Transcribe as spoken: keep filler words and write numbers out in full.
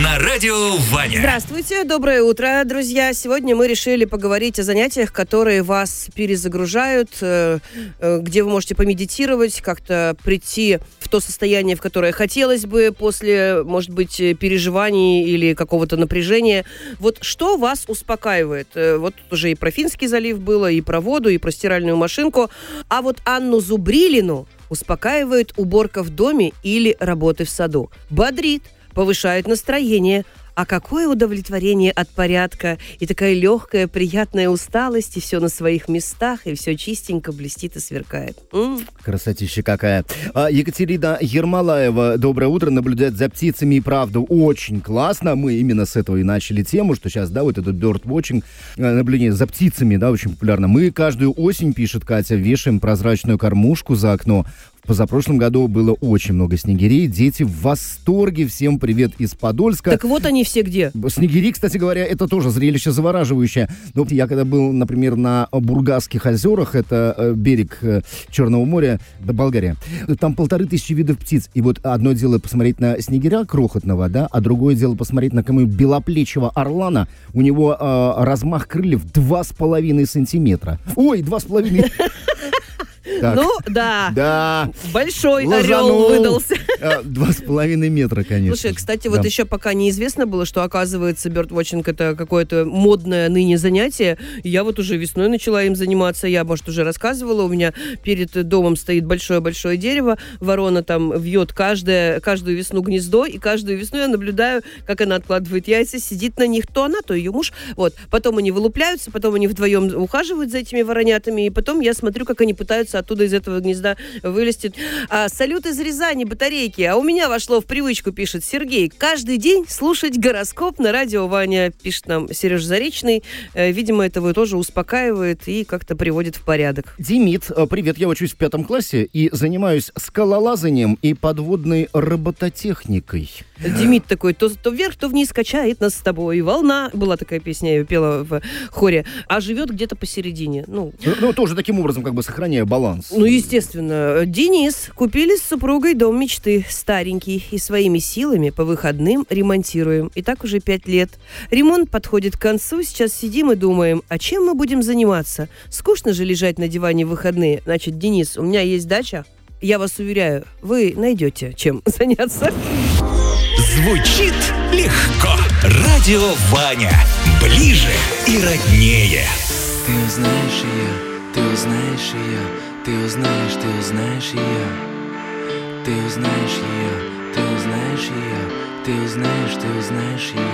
на радио Ваня. Здравствуйте, доброе утро, друзья. Сегодня мы решили поговорить о занятиях, которые вас перезагружают, где вы можете помедитировать, как-то прийти в то состояние, в которое хотелось бы после, может быть, переживаний или какого-то напряжения. Вот что вас успокаивает? Вот уже и про Финский залив было, и про воду, и про стиральную машинку. А вот Анну Зубрилину успокаивает уборка в доме или работы в саду. Бодрит, повышает настроение. А какое удовлетворение от порядка, и такая легкая, приятная усталость, и все на своих местах, и все чистенько блестит и сверкает. М-м. Красотища какая. А, Екатерина Ермолаева, доброе утро, наблюдать за птицами и правду. Очень классно. Мы именно с этого и начали тему, что сейчас, да, вот этот birdwatching, наблюдение за птицами, да, очень популярно. Мы каждую осень, пишет Катя, вешаем прозрачную кормушку за окно. В позапрошлом году было очень много снегирей. Дети в восторге. Всем привет из Подольска. Так вот они все где. Снегири, кстати говоря, это тоже зрелище завораживающее. Но я когда был, например, на Бургасских озерах, это э, берег э, Черного моря, да, Болгария, там полторы тысячи видов птиц. И вот одно дело посмотреть на снегиря крохотного, да, а другое дело посмотреть на кому белоплечего орлана. У него э, размах крыльев два с половиной сантиметра. Ой, два с половиной... Так. Ну, да. Да. Большой Лажанул. орел выдался. Два с половиной метра, конечно. Слушай, кстати, да. вот еще пока неизвестно было, что, оказывается, birdwatching — это какое-то модное ныне занятие. Я вот уже весной начала им заниматься. Я, может, уже рассказывала. У меня перед домом стоит большое-большое дерево. Ворона там вьет каждое, каждую весну гнездо. И каждую весну я наблюдаю, как она откладывает яйца, сидит на них. То она, то ее муж. Вот. Потом они вылупляются, потом они вдвоем ухаживают за этими воронятами. И потом я смотрю, как они пытаются оттуда из этого гнезда вылезти. А, салют из Рязани, батарейки. А у меня вошло в привычку, пишет Сергей, каждый день слушать гороскоп на радио Ваня, пишет нам Сережа Заречный. Э, видимо, это его тоже успокаивает и как-то приводит в порядок. Димит, привет, я учусь в пятом классе и занимаюсь скалолазанием и подводной робототехникой. Димит такой, то, то вверх, то вниз качает нас с тобой. Волна. Была такая песня, я ее пела в хоре. А живет где-то посередине. Ну, ну, ну тоже таким образом, как бы сохраняя баланс. Ну, естественно. Денис, купили с супругой дом мечты. Старенький. И своими силами по выходным ремонтируем. И так уже пять лет. Ремонт подходит к концу. Сейчас сидим и думаем, а чем мы будем заниматься? Скучно же лежать на диване в выходные. Значит, Денис, у меня есть дача. Я вас уверяю, вы найдете чем заняться. Звучит легко. Радио Ваня. Ближе и роднее. Ты узнаешь ее, ты узнаешь ее, ты узнаешь, ты узнаешь ее. Ты узнаешь ее, ты узнаешь ее, ты узнаешь, ты узнаешь ее.